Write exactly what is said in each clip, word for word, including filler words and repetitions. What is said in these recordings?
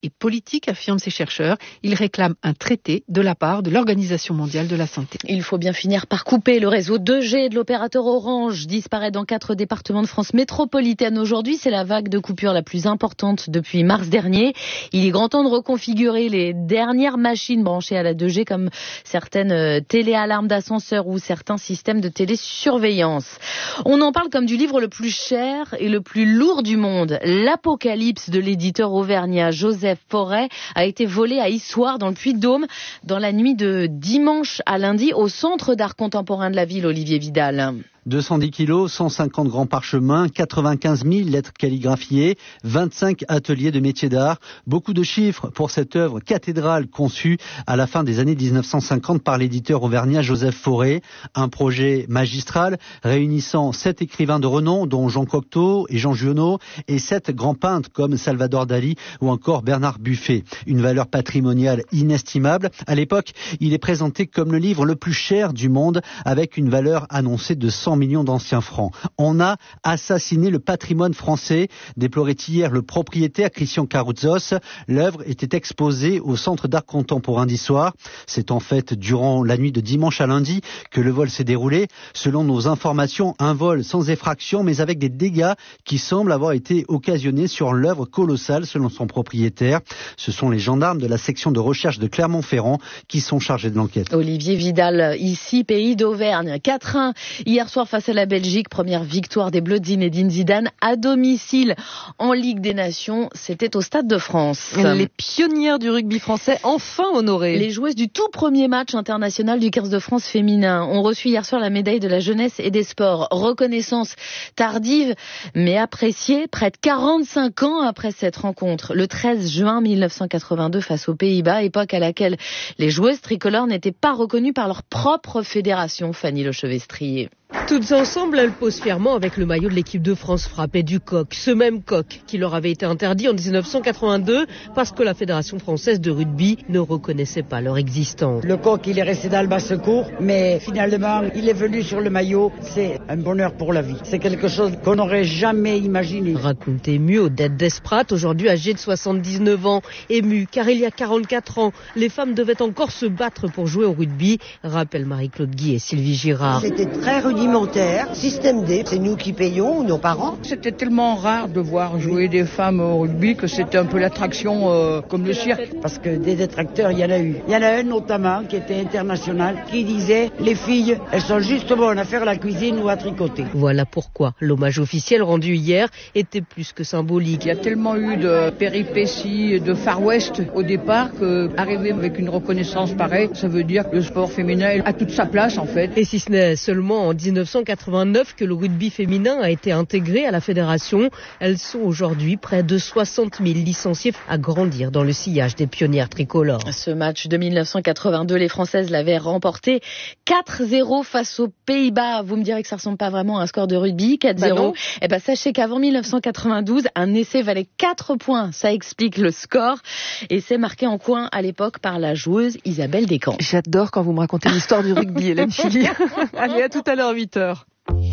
et politique, affirment ces chercheurs. Ils réclament un traité de la part de l'Organisation mondiale de la santé. Il faut bien finir par couper. Le réseau deux G de l'opérateur Orange disparaît dans quatre départements de France métropolitaine aujourd'hui. C'est la vague de coupure la plus importante depuis mars dernier. Il est grand temps de reconfigurer les dernières machines branchées à la deux G comme certaines téléalarmes d'ascenseur ou certains systèmes de télésurveillance. On en parle comme du livre le plus cher et le plus lourd du monde. L'Apocalypse de l'éditeur auvergnat Joseph Fauré a été volé à Issoire dans le Puy-de-Dôme dans la nuit de dimanche à lundi au centre d'art contemporain de la ville, Olivier Vidal. deux cent dix kilos, cent cinquante grands parchemins, quatre-vingt-quinze mille lettres calligraphiées, vingt-cinq ateliers de métiers d'art. Beaucoup de chiffres pour cette œuvre cathédrale conçue à la fin des années dix-neuf cent cinquante par l'éditeur auvergnat Joseph Fauré. Un projet magistral réunissant sept écrivains de renom, dont Jean Cocteau et Jean Giono, et sept grands peintres comme Salvador Dali ou encore Bernard Buffet. Une valeur patrimoniale inestimable. À l'époque, il est présenté comme le livre le plus cher du monde, avec une valeur annoncée de cent millions d'anciens francs. On a assassiné le patrimoine français, déplorait hier le propriétaire Christian Carouzos. L'œuvre était exposée au Centre d'art contemporain d'Issoire. C'est en fait durant la nuit de dimanche à lundi que le vol s'est déroulé. Selon nos informations, un vol sans effraction, mais avec des dégâts qui semblent avoir été occasionnés sur l'œuvre colossale, selon son propriétaire. Ce sont les gendarmes de la section de recherche de Clermont-Ferrand qui sont chargés de l'enquête. Olivier Vidal, ici, pays d'Auvergne. quatre un hier soir face à la Belgique, première victoire des Bleus de Zinedine Zidane à domicile en Ligue des Nations. C'était au Stade de France. Les pionnières du rugby français enfin honorées. Les joueuses du tout premier match international du quinze de France féminin ont reçu hier soir la médaille de la jeunesse et des sports. Reconnaissance tardive mais appréciée près de quarante-cinq ans après cette rencontre. Le treize juin mille neuf cent quatre-vingt-deux face aux Pays-Bas, époque à laquelle les joueuses tricolores n'étaient pas reconnues par leur propre fédération. Fanny Lechevestrier. Toutes ensemble, elles posent fièrement avec le maillot de l'équipe de France frappé du coq. Ce même coq qui leur avait été interdit en dix-neuf cent quatre-vingt-deux parce que la Fédération française de rugby ne reconnaissait pas leur existence. Le coq, il est resté dans le bas-secours, mais finalement, il est venu sur le maillot. C'est un bonheur pour la vie. C'est quelque chose qu'on n'aurait jamais imaginé. Raconte ému Odette Desprats, aujourd'hui âgée de soixante-dix-neuf ans. Émue, car il y a quarante-quatre ans, les femmes devaient encore se battre pour jouer au rugby, rappellent Marie-Claude Guy et Sylvie Girard. C'était très rudimentaire. Système D, c'est nous qui payons, nos parents. C'était tellement rare de voir jouer des femmes au rugby que c'était un peu l'attraction euh, comme le cirque. Parce que des détracteurs, il y en a eu. Il y en a un notamment qui était international, qui disait « Les filles, elles sont juste bonnes à faire la cuisine ou à tricoter ». Voilà pourquoi l'hommage officiel rendu hier était plus que symbolique. Il y a tellement eu de péripéties, de Far West au départ, qu'arriver avec une reconnaissance pareille, ça veut dire que le sport féminin a toute sa place en fait. Et si ce n'est seulement en dix-neuf cent quatre-vingt-neuf que le rugby féminin a été intégré à la fédération. Elles sont aujourd'hui près de soixante mille licenciées à grandir dans le sillage des pionnières tricolores. Ce match de mille neuf cent quatre-vingt-deux, les Françaises l'avaient remporté quatre zéro face aux Pays-Bas. Vous me direz que ça ressemble pas vraiment à un score de rugby, quatre zéro. Bah eh ben, sachez qu'avant mille neuf cent quatre-vingt-douze, un essai valait quatre points. Ça explique le score. Et c'est marqué en coin à l'époque par la joueuse Isabelle Descamps. J'adore quand vous me racontez l'histoire du rugby, Hélène Philly. Allez, à tout à l'heure, huit heures.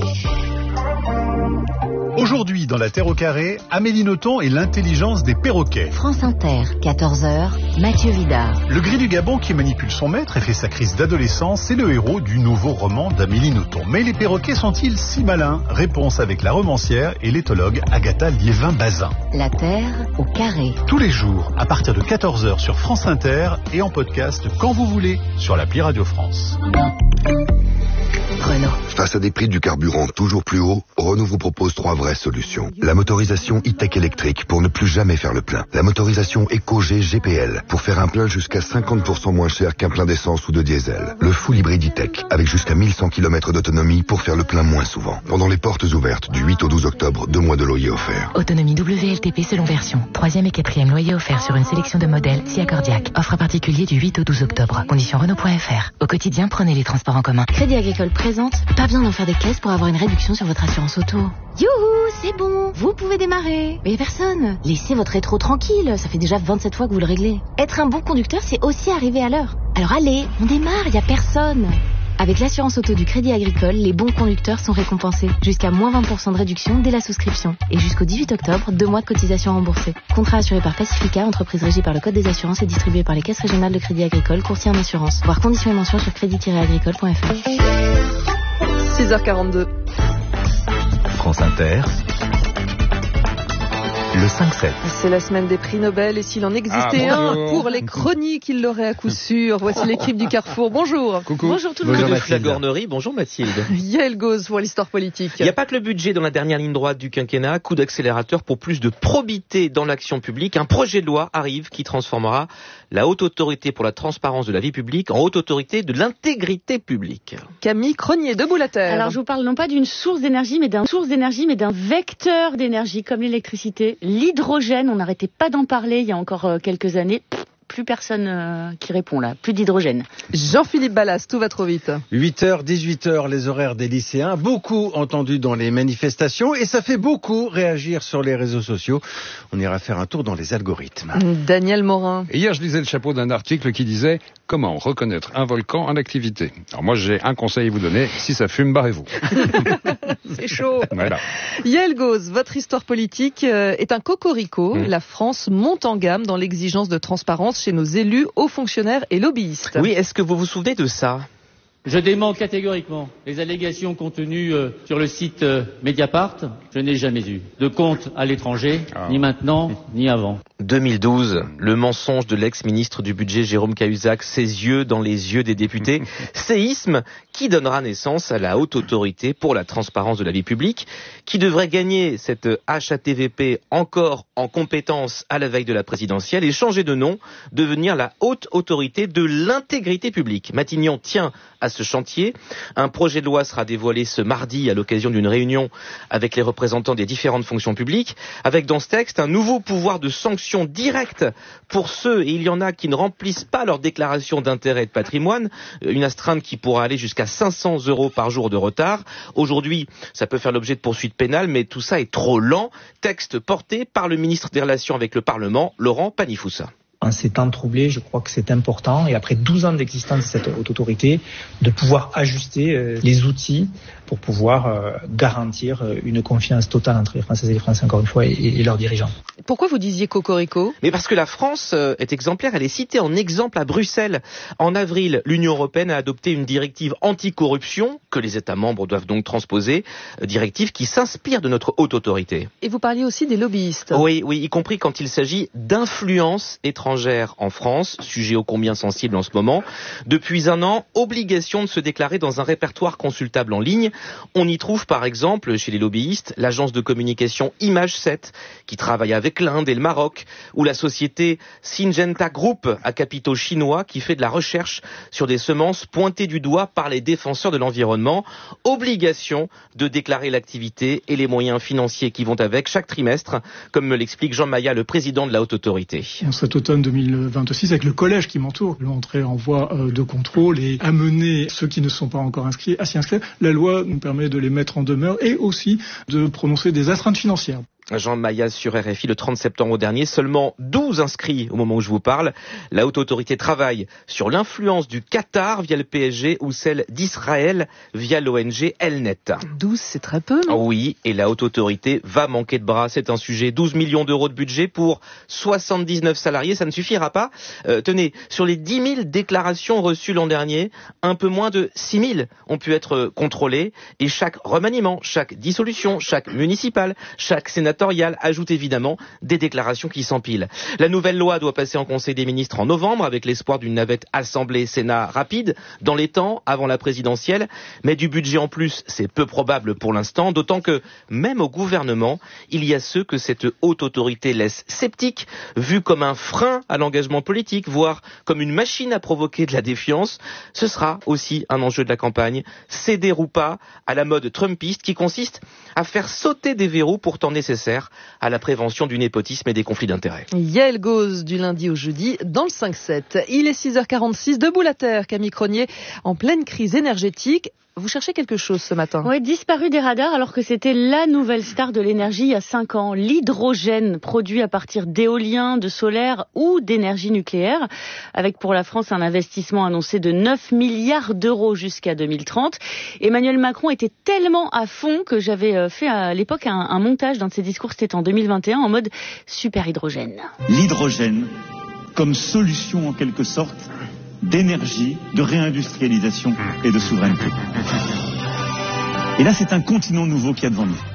Aujourd'hui, dans la Terre au carré, Amélie Nothomb et l'intelligence des perroquets. France Inter, quatorze heures, Mathieu Vidard. Le gris du Gabon qui manipule son maître et fait sa crise d'adolescence, c'est le héros du nouveau roman d'Amélie Nothomb. Mais les perroquets sont-ils si malins? Réponse avec la romancière et l'éthologue Agatha Liévin-Bazin. La Terre au carré. Tous les jours, à partir de quatorze heures sur France Inter et en podcast quand vous voulez sur l'appli Radio France. Renault. Face à des prix du carburant toujours plus hauts, Renault vous propose trois vraies solutions. La motorisation e-tech électrique pour ne plus jamais faire le plein. La motorisation EcoG G P L pour faire un plein jusqu'à cinquante pour cent moins cher qu'un plein d'essence ou de diesel. Le full hybride e-tech avec jusqu'à mille cent kilomètres d'autonomie pour faire le plein moins souvent. Pendant les portes ouvertes du huit au douze octobre, deux mois de loyer offert. Autonomie W L T P selon version. Troisième et quatrième loyer offert sur une sélection de modèles si accordiaque. Offre particulier du huit au douze octobre. Conditions Renault point F R. Au quotidien, prenez les transports en commun. Crédit Agricole présente. Pas besoin d'en faire des caisses pour avoir une réduction sur votre assurance auto. Youhou, c'est bon, vous pouvez démarrer. Mais personne. Laissez votre rétro tranquille, ça fait déjà vingt-sept fois que vous le réglez. Être un bon conducteur, c'est aussi arriver à l'heure. Alors allez, on démarre, y a personne. Avec l'assurance auto du Crédit Agricole, les bons conducteurs sont récompensés. Jusqu'à moins vingt pour cent de réduction dès la souscription. Et jusqu'au dix-huit octobre, deux mois de cotisation remboursée. Contrat assuré par Pacifica, entreprise régie par le Code des assurances et distribué par les caisses régionales de Crédit Agricole, courtier en assurance. Voir conditions et mentions sur crédit tiret agricole point f r. six heures quarante-deux. France Inter. Le cinq sept. C'est la semaine des prix Nobel et s'il en existait ah, un pour les chroniques, il l'aurait à coup sûr. Voici l'équipe du Carrefour. Bonjour. Coucou. Bonjour tout le monde. Bonjour de flagornerie. Bonjour Mathilde. Yael Gauz pour l'histoire politique. Il n'y a pas que le budget dans la dernière ligne droite du quinquennat. Coup d'accélérateur pour plus de probité dans l'action publique. Un projet de loi arrive qui transformera la haute autorité pour la transparence de la vie publique en haute autorité de l'intégrité publique. Camille Cronier, debout la terre. Alors je vous parle non pas d'une source d'énergie, mais d'un source d'énergie, mais d'un vecteur d'énergie comme l'électricité. L'hydrogène, on n'arrêtait pas d'en parler il y a encore euh, quelques années. Pff, plus personne euh, qui répond là, plus d'hydrogène. Jean-Philippe Ballas, tout va trop vite. huit heures, dix-huit heures, les horaires des lycéens, beaucoup entendus dans les manifestations et ça fait beaucoup réagir sur les réseaux sociaux. On ira faire un tour dans les algorithmes. Daniel Morin. Hier, je lisais le chapeau d'un article qui disait « Comment reconnaître un volcan en activité ?» Alors moi, j'ai un conseil à vous donner, si ça fume, barrez-vous. C'est chaud. Voilà. Yael Gauz, votre histoire politique euh, est un cocorico. Mmh. La France monte en gamme dans l'exigence de transparence chez nos élus, hauts fonctionnaires et lobbyistes. Oui, est-ce que vous vous souvenez de ça ? Je dément catégoriquement les allégations contenues euh, sur le site euh, Mediapart. Je n'ai jamais eu de compte à l'étranger, ah. ni maintenant, ni avant. deux mille douze, le mensonge de l'ex-ministre du budget Jérôme Cahuzac, ses yeux dans les yeux des députés. Séisme qui donnera naissance à la haute autorité pour la transparence de la vie publique, qui devrait gagner cette H A T V P encore en compétence à la veille de la présidentielle et changer de nom, devenir la haute autorité de l'intégrité publique. Matignon tient à ce chantier. Un projet de loi sera dévoilé ce mardi à l'occasion d'une réunion avec les représentants des différentes fonctions publiques, avec dans ce texte un nouveau pouvoir de sanction directe pour ceux, et il y en a qui ne remplissent pas leur déclaration d'intérêt et de patrimoine, une astreinte qui pourra aller jusqu'à cinq cents euros par jour de retard. Aujourd'hui, ça peut faire l'objet de poursuites pénales, mais tout ça est trop lent. Texte porté par le ministre des Relations avec le Parlement, Laurent Panifusa. En ces temps troublés, je crois que c'est important, et après douze ans d'existence de cette haute autorité, de pouvoir ajuster euh, les outils pour pouvoir euh, garantir euh, une confiance totale entre les Françaises et les Français, encore une fois, et, et leurs dirigeants. Pourquoi vous disiez cocorico ? Mais parce que la France euh, est exemplaire, elle est citée en exemple à Bruxelles. En avril, l'Union européenne a adopté une directive anticorruption que les États membres doivent donc transposer, euh, directive qui s'inspire de notre haute autorité. Et vous parliez aussi des lobbyistes. Oui, oui, y compris quand il s'agit d'influence étrangère en France, sujet ô combien sensible en ce moment. Depuis un an, obligation de se déclarer dans un répertoire consultable en ligne. On y trouve par exemple, chez les lobbyistes, l'agence de communication Image sept, qui travaille avec l'Inde et le Maroc, ou la société Syngenta Group, à capitaux chinois, qui fait de la recherche sur des semences pointées du doigt par les défenseurs de l'environnement. Obligation de déclarer l'activité et les moyens financiers qui vont avec chaque trimestre, comme me l'explique Jean Maillat, le président de la haute autorité. Cet automne deux mille vingt-six, avec le collège qui m'entoure, l'entrée en voie de contrôle et amener ceux qui ne sont pas encore inscrits à s'y inscrire. La loi nous permet de les mettre en demeure et aussi de prononcer des astreintes financières. Jean Maillat sur R F I le trente septembre dernier, seulement douze inscrits au moment où je vous parle. La haute autorité travaille sur l'influence du Qatar via le P S G ou celle d'Israël via l'O N G Elnet. douze, c'est très peu, non ? Oui, et la haute autorité va manquer de bras, c'est un sujet. douze millions d'euros de budget pour soixante-dix-neuf salariés, ça ne suffira pas. Euh, tenez, sur les dix mille déclarations reçues l'an dernier, un peu moins de six mille ont pu être contrôlées et chaque remaniement, chaque dissolution, chaque municipal, chaque sénateur ajoute évidemment des déclarations qui s'empilent. La nouvelle loi doit passer en Conseil des ministres en novembre avec l'espoir d'une navette Assemblée-Sénat rapide, dans les temps, avant la présidentielle. Mais du budget en plus, c'est peu probable pour l'instant, d'autant que même au gouvernement, il y a ceux que cette haute autorité laisse sceptiques, vus comme un frein à l'engagement politique, voire comme une machine à provoquer de la défiance. Ce sera aussi un enjeu de la campagne, céder ou pas à la mode trumpiste qui consiste à faire sauter des verrous pourtant nécessaires à la prévention du népotisme et des conflits d'intérêts. Yael Gauz du lundi au jeudi dans le cinq sept. Il est six heures quarante-six, debout la terre, Camille Cronier, en pleine crise énergétique. vous cherchez quelque chose ce matin. Oui, disparu des radars alors que c'était la nouvelle star de l'énergie il y a cinq ans. L'hydrogène, produit à partir d'éolien, de solaire ou d'énergie nucléaire, avec pour la France un investissement annoncé de neuf milliards d'euros jusqu'à deux mille trente. Emmanuel Macron était tellement à fond que j'avais fait à l'époque un, un montage d'un de ses discours, c'était en deux mille vingt et un, en mode super hydrogène. L'hydrogène comme solution en quelque sorte d'énergie, de réindustrialisation et de souveraineté. Et là, c'est un continent nouveau qu'il y a devant nous.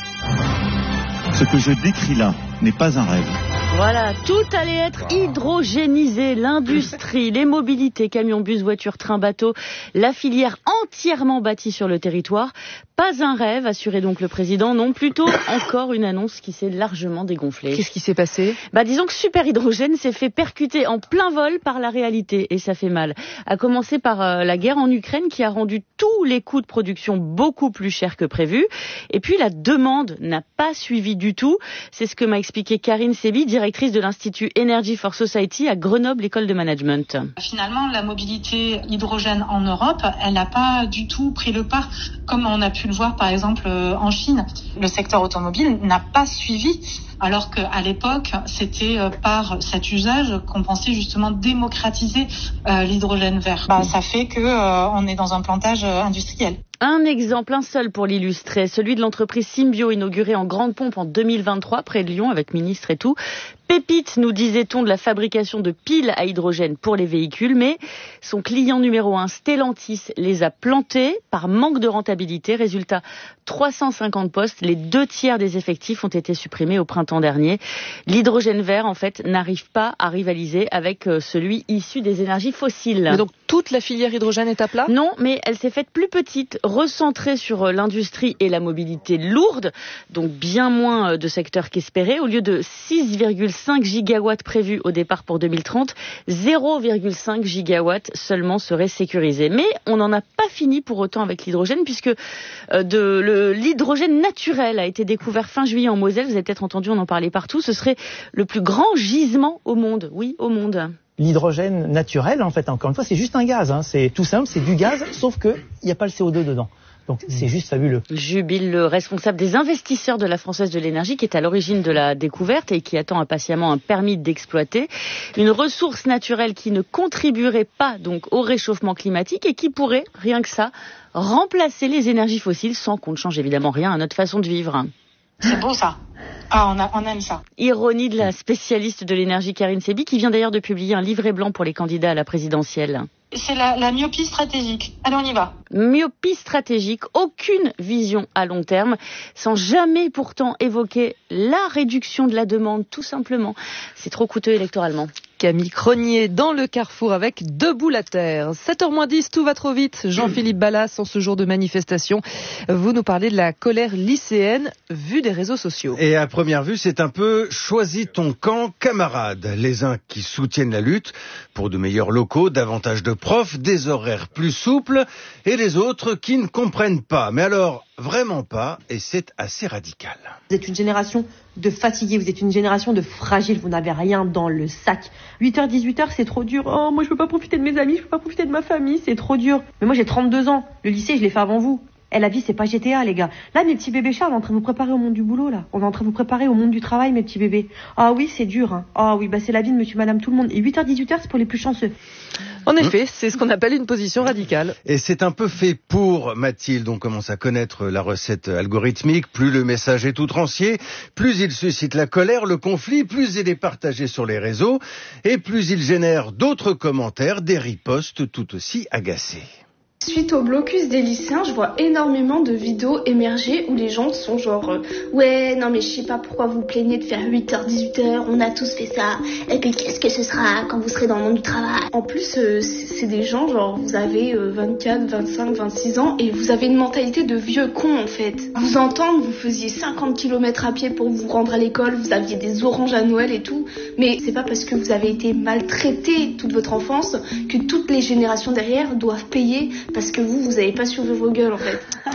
Ce que je décris là n'est pas un rêve. Voilà, tout allait être hydrogénisé, l'industrie, les mobilités, camions, bus, voitures, trains, bateaux, la filière entièrement bâtie sur le territoire. Pas un rêve, assurait donc le président, non, plutôt encore une annonce qui s'est largement dégonflée. Qu'est-ce qui s'est passé ? Bah disons que Super Hydrogène s'est fait percuter en plein vol par la réalité, et ça fait mal. À commencer par euh, la guerre en Ukraine qui a rendu tous les coûts de production beaucoup plus chers que prévu. Et puis la demande n'a pas suivi du tout. C'est ce que m'a expliqué Karine Sebi, directrice de l'Institut Energy for Society à Grenoble École de Management. Finalement, la mobilité hydrogène en Europe, elle n'a pas du tout pris le pas, comme on a pu le voir par exemple en Chine. Le secteur automobile n'a pas suivi, alors qu'à l'époque, c'était par cet usage qu'on pensait justement démocratiser euh, l'hydrogène vert. Bah, ça fait que euh, on est dans un plantage industriel. Un exemple, un seul pour l'illustrer, celui de l'entreprise Symbio, inaugurée en grande pompe en deux mille vingt-trois, près de Lyon, avec ministre et tout. Pépite, nous disait-on, de la fabrication de piles à hydrogène pour les véhicules, mais son client numéro un, Stellantis, les a plantés par manque de rentabilité. Résultat, trois cent cinquante postes, les deux tiers des effectifs ont été supprimés au printemps dernier. L'hydrogène vert, en fait, n'arrive pas à rivaliser avec celui issu des énergies fossiles. Mais donc toute la filière hydrogène est à plat ? Non, mais elle s'est faite plus petite, recentrée sur l'industrie et la mobilité lourde, donc bien moins de secteurs qu'espéré. Au lieu de six virgule cinq gigawatts prévus au départ pour deux mille trente, zéro virgule cinq gigawatts seulement seraient sécurisés. Mais on n'en a pas fini pour autant avec l'hydrogène, puisque de, le, l'hydrogène naturel a été découvert fin juillet en Moselle. Vous avez peut-être entendu, on en parlait partout. Ce serait le plus grand gisement au monde. Oui, au monde. L'hydrogène naturel, en fait, encore une fois, c'est juste un gaz. Hein. C'est tout simple, c'est du gaz, sauf qu'il n'y a pas le C O deux dedans. Donc c'est juste fabuleux. Jubile, le responsable des investisseurs de la Française de l'énergie, qui est à l'origine de la découverte et qui attend impatiemment un permis d'exploiter. Une ressource naturelle qui ne contribuerait pas donc au réchauffement climatique et qui pourrait, rien que ça, remplacer les énergies fossiles sans qu'on ne change évidemment rien à notre façon de vivre. C'est beau ça. Ah, on, a, on aime ça. Ironie de la spécialiste de l'énergie Karine Sebi, qui vient d'ailleurs de publier un livret blanc pour les candidats à la présidentielle. C'est la, la myopie stratégique. Allez, on y va. Myopie stratégique, aucune vision à long terme, sans jamais pourtant évoquer la réduction de la demande, tout simplement. C'est trop coûteux électoralement. Camille Cronier dans le Carrefour avec Debout la Terre. sept heures moins dix, tout va trop vite. Jean-Philippe Ballas, en ce jour de manifestation, vous nous parlez de la colère lycéenne vue des réseaux sociaux. Et à première vue, c'est un peu choisis ton camp, camarade. Les uns qui soutiennent la lutte pour de meilleurs locaux, davantage de profs, des horaires plus souples, et les autres qui ne comprennent pas. Mais alors, vraiment pas, et c'est assez radical. Vous êtes une génération de fatigués, vous êtes une génération de fragiles, vous n'avez rien dans le sac. huit heures, dix-huit heures, c'est trop dur. Oh, moi je peux pas profiter de mes amis, je peux pas profiter de ma famille, c'est trop dur. Mais moi j'ai trente-deux ans, le lycée je l'ai fait avant vous. Eh, la vie c'est pas G T A les gars. Là mes petits bébés Charles, on est en train de vous préparer au monde du boulot là. On est en train de vous préparer au monde du travail mes petits bébés. Ah oui c'est dur hein. Ah oui bah c'est la vie de monsieur madame tout le monde. Et huit heures, dix-huit heures c'est pour les plus chanceux. En effet, c'est ce qu'on appelle une position radicale. Et c'est un peu fait pour Mathilde. On commence à connaître la recette algorithmique. Plus le message est outrancier, plus il suscite la colère, le conflit, plus il est partagé sur les réseaux, et plus il génère d'autres commentaires, des ripostes tout aussi agacés. Suite au blocus des lycéens, je vois énormément de vidéos émerger où les gens sont genre euh, ouais non mais je sais pas pourquoi vous plaignez de faire huit heures dix-huit heures, on a tous fait ça, et puis qu'est-ce que ce sera quand vous serez dans le monde du travail. En plus euh, c'est des gens genre vous avez euh, vingt-quatre, vingt-cinq, vingt-six ans et vous avez une mentalité de vieux con en fait. Vous entendre, vous faisiez cinquante kilomètres à pied pour vous rendre à l'école, vous aviez des oranges à Noël et tout, mais c'est pas parce que vous avez été maltraité toute votre enfance que toutes les générations derrière doivent payer parce que vous, vous n'avez pas su ouvrir vos gueules, en fait.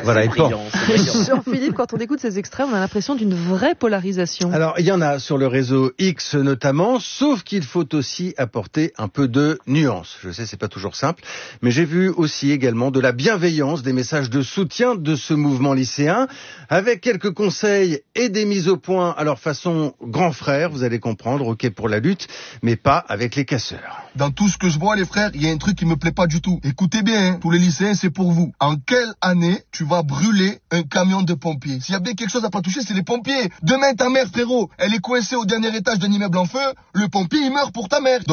Voilà, c'est et pas. brillant, c'est brillant. Jean-Philippe, quand on écoute ces extraits, on a l'impression d'une vraie polarisation. Alors, il y en a sur le réseau X notamment, sauf qu'il faut aussi apporter un peu de nuance. Je sais, c'est pas toujours simple, mais j'ai vu aussi également de la bienveillance, des messages de soutien de ce mouvement lycéen, avec quelques conseils et des mises au point à leur façon grand frère, vous allez comprendre, ok pour la lutte, mais pas avec les casseurs. Dans tout ce que je vois, les frères, il y a un truc qui me plaît pas du tout. Écoutez bien, hein, tous les lycéens, c'est pour vous. En quelle année tu vas brûler un camion de pompiers? S'il y a bien quelque chose à pas toucher, c'est les pompiers. Demain, ta mère, frérot, elle est coincée au dernier étage d'un immeuble en feu, le pompier, il meurt pour ta mère.